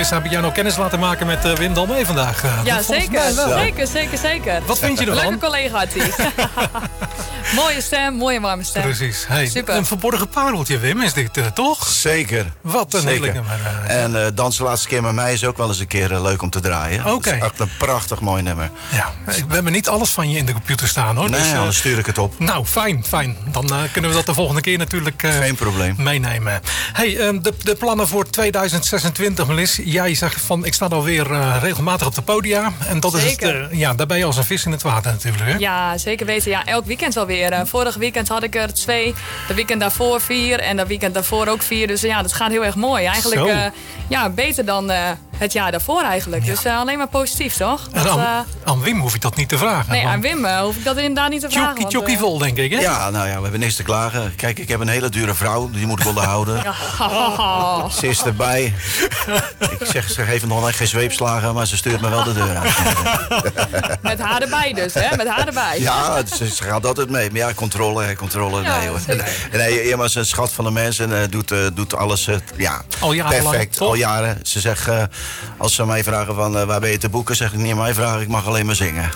Melissa, heb je jou nog kennis laten maken met Wim Dalmee vandaag? Ja, zeker. Wat vind je ervan? Leuke collega had hij. Mooie stem, mooie warme stem. Precies. Hey, super. Een verborgen pareltje, Wim, is dit toch? Zeker. Wat een heerlijk nummer. En Dans de laatste keer met mij is ook wel eens een keer leuk om te draaien. Oké. Het is echt een prachtig mooi nummer. Ja, we hebben niet alles van je in de computer staan, hoor. Nee, dus, dan stuur ik het op. Nou, fijn. Dan kunnen we dat de volgende keer natuurlijk geen probleem meenemen. Hey, de plannen voor 2026, Melis. Jij zegt van, ik sta alweer regelmatig op de podia. En dat zeker. is het, daar ben je als een vis in het water natuurlijk. Hè? Ja, zeker weten. Ja, elk weekend wel weer. Vorig weekend had ik er 2. De weekend daarvoor 4. En dat weekend daarvoor ook 4. Dus ja, dat gaat heel erg mooi. Eigenlijk beter dan het jaar daarvoor eigenlijk. Ja. Dus alleen maar positief, toch? En aan Wim hoef je dat niet te vragen. Nee, aan Wim hoef ik dat inderdaad niet te vragen. Tjokkie vol, denk ik, hè? Ja, nou ja, we hebben niks te klagen. Kijk, ik heb een hele dure vrouw. Die moet ik onderhouden. Ze is erbij. Ik zeg, ze geeft nog geen zweepslagen, maar ze stuurt me wel de deur uit. Met haar erbij dus, hè? Met haar erbij. Ja, ze gaat altijd mee. Maar ja, controle, ja, nee hoor. Nee, Irma is een schat van de mens en doet alles al perfect. Lang, al jaren. Ze zegt, als ze mij vragen van waar ben je te boeken, zeg ik niet aan mij vragen, ik mag alleen maar zingen.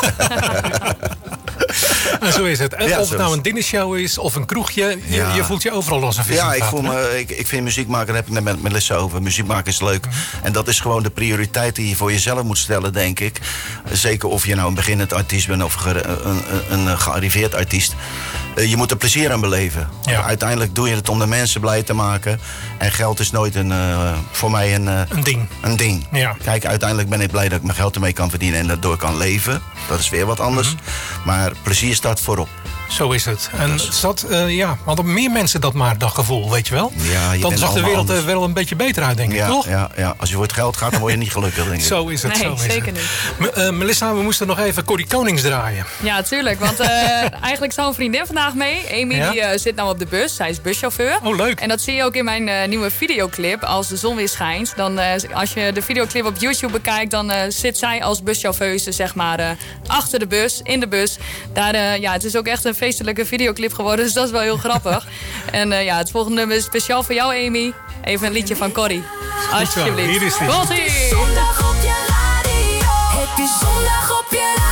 En zo is het. En ja, of het nou een dinnershow is of een kroegje, je voelt je overal als een vis. Ja, ik vind muziek maken, daar heb ik net met Melissa over. Muziek maken is leuk. En dat is gewoon de prioriteit die je voor jezelf moet stellen, denk ik. Zeker of je nou een beginnend artiest bent of een gearriveerd artiest. Je moet er plezier aan beleven. Ja. Uiteindelijk doe je het om de mensen blij te maken. En geld is nooit voor mij een ding. Ja. Kijk, uiteindelijk ben ik blij dat ik mijn geld ermee kan verdienen en daardoor kan leven. Dat is weer wat anders. Maar plezier staat voorop. Zo is het. En hadden meer mensen dat maar, dat gevoel, weet je wel? Ja, dan zag de wereld wel een beetje beter uit, denk ik, toch? Ja, als je voor het geld gaat, dan word je niet gelukkig, denk ik. Zo is het. Nee, zeker niet. Melissa, we moesten nog even Corrie Konings draaien. Ja, tuurlijk. Want eigenlijk zou een vriendin vandaag mee. Amy die zit nou op de bus. Zij is buschauffeur. Oh, leuk. En dat zie je ook in mijn nieuwe videoclip. Als de zon weer schijnt. Dan, als je de videoclip op YouTube bekijkt, dan zit zij als buschauffeuse, zeg maar, achter de bus, in de bus. Daar, het is ook echt een feestelijke videoclip geworden. Dus dat is wel heel grappig. En het volgende nummer is speciaal voor jou, Amy. Even een liedje van Corrie. Alsjeblieft. Hier is die. Komt-ie! Zondag op je radio. Heb je zondag op je radio.